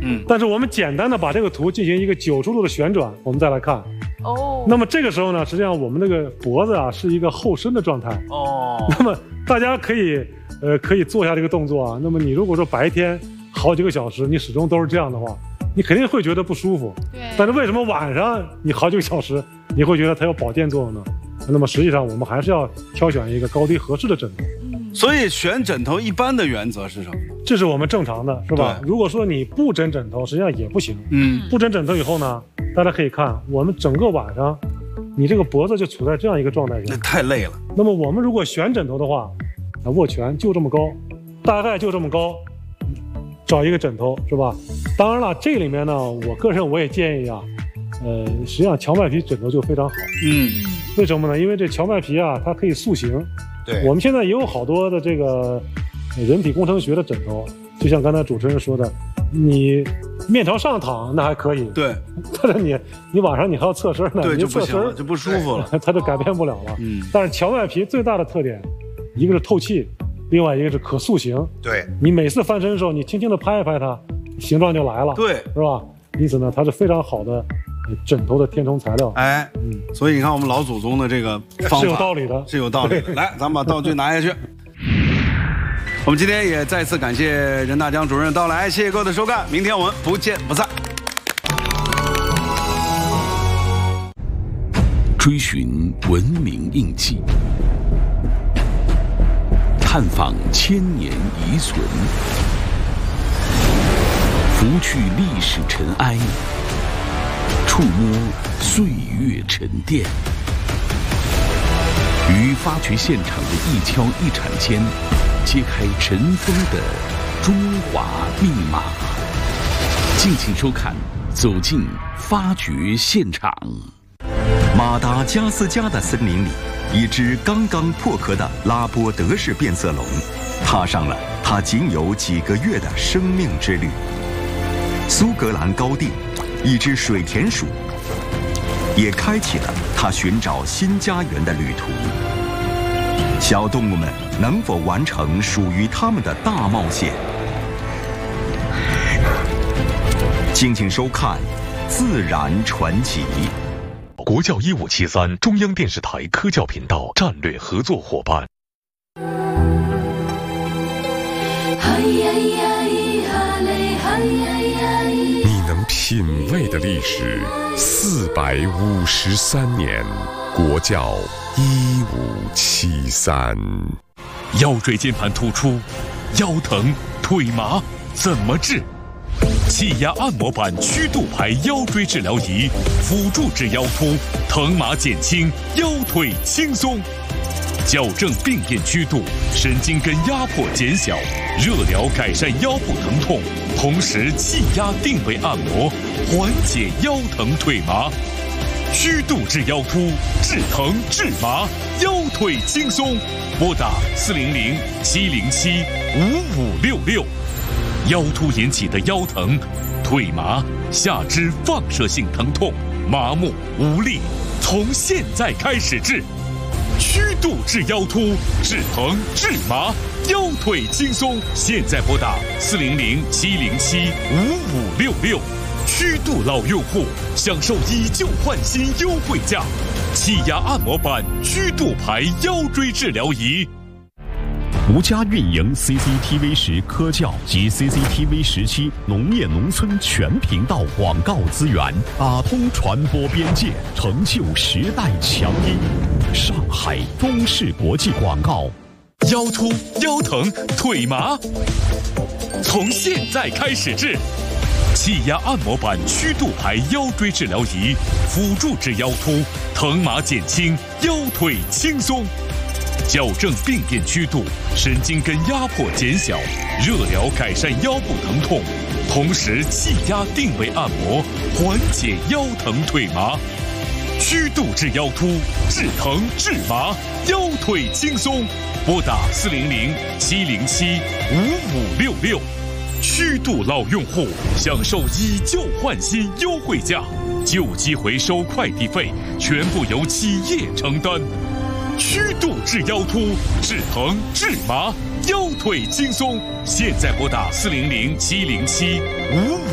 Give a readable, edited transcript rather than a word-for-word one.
但是我们简单的把这个图进行一个90度的旋转，我们再来看。那么这个时候呢，实际上我们这个脖子啊是一个后伸的状态。那么大家可以做一下这个动作啊。那么你如果说白天好几个小时，你始终都是这样的话，你肯定会觉得不舒服。 对。 但是为什么晚上你好几个小时，你会觉得它有保健作用呢？那么实际上我们还是要挑选一个高低合适的枕头。 所以选枕头一般的原则是什么？ 这是我们正常的，是吧？如果说你不枕枕头，实际上也不行。不枕枕头以后呢，大家可以看，我们整个晚上，你这个脖子就处在这样一个状态下， 那太累了。 那么我们如果选枕头的话，握拳就这么高，大概就这么高，找一个枕头，是吧？当然了，这里面呢，我个人我也建议啊，实际上荞麦皮枕头就非常好。为什么呢？因为这荞麦皮啊，它可以塑形。 对，我们现在也有好多的这个人体工程学的枕头，就像刚才主持人说的，你面朝上躺那还可以， 对， 但是你晚上你还要侧身呢， 对， 你侧身就不舒服了， 它就改变不了了。但是荞麦皮最大的特点，一个是透气，另外一个是可塑形。 对， 你每次翻身的时候，你轻轻的拍一拍它，形状就来了， 对， 是吧？因此呢，它是非常好的枕头的填充材料。 所以你看我们老祖宗的这个方法是有道理的， 是有道理的。来，咱们把道具拿下去。我们今天也再次感谢任大江主任的到来，谢谢各位的收看，明天我们不见不散。 追寻文明印记，探访千年遗存，拂去历史尘埃，触摸岁月沉淀，于发掘现场的一敲一铲间，揭开尘封的中华密码。敬请收看《走进发掘现场》。 马达加斯加的森林里，一只刚刚破壳的拉波德氏变色龙，踏上了它仅有几个月的生命之旅。苏格兰高地，一只水田鼠，也开启了它寻找新家园的旅途。小动物们能否完成属于它们的大冒险？敬请收看《自然传奇》。 国教1573中央电视台科教频道战略合作伙伴。 你能品味的历史453年，国教1573。 腰椎间盘突出，腰疼腿麻怎么治？气压按摩板曲度排腰椎治疗仪，辅助治腰突，疼麻减轻，腰腿轻松。矫正病变曲度，神经根压迫减小，热疗改善腰部疼痛，同时气压定位按摩，缓解腰疼腿麻。曲度治腰突，治疼治麻，腰腿轻松。拨打400-707-5566。腰突引起的腰疼、腿麻、下肢放射性疼痛、麻木、无力，从现在开始治。曲度治腰突，治疼治麻，腰腿轻松。现在拨打400-707-5566。曲度老用户享受以旧换新优惠价，气压按摩板曲度牌腰椎治疗仪。 吴家运营 CCTV10科教及 CCTV17农业农村全频道广告资源，打通传播边界，成就时代强音。上海中视国际广告。 腰突、腰疼、腿麻，从现在开始治。气压按摩板曲度牌腰椎治疗仪，辅助治腰突，疼麻减轻，腰腿轻松。矫正病变曲度，神经根压迫减小，热疗改善腰部疼痛，同时气压定位按摩，缓解腰疼腿麻。曲度治腰突，治疼治麻，腰腿轻松。拨打400-707-5566。曲度老用户享受以旧换新优惠价，旧机回收快递费全部由企业承担。曲度治腰突，治疼治麻，腰腿轻松。现在拨打400-707-5566。